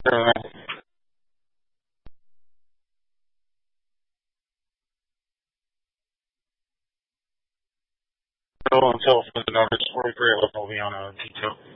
Until further notice, 43 will be on a detail.